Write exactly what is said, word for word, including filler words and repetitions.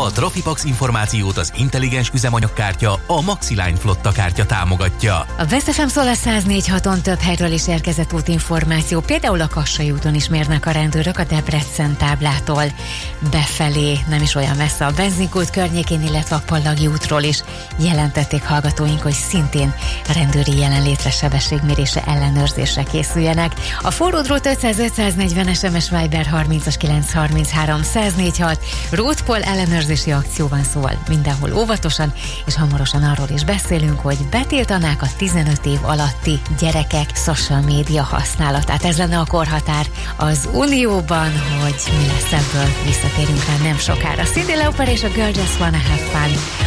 A Trafipax információt az intelligens üzemanyagkártya, a Maxiline flotta kártya támogatja. A West ef em Szóla száz négy haton több helyről is érkezett útinformáció, például a Kassai úton is mérnek a rendőrök a Debrecen táblától befelé, nem is olyan messze a benzinkút környékén, illetve a Pallagi útról is jelentették hallgatóink, hogy szintén rendőri jelenlétre, sebességmérése, ellenőrzésre készüljenek. A forródrót ötszáz ötszáznegyven es em es Viber harmincas kilenc harminchárom száz négy hat Roadpol ellenőrzési akció van, szóval mindenhol óvatosan, és hamarosan arról is beszélünk, hogy betiltanák a tizenöt év alatti gyerekek social média használatát. Ez lenne a korhatár az Unióban, hogy mi lesz ebből, visszatérünk rá nem sokára. Cyndi Lauper és a Girl Just Wanna Have Fun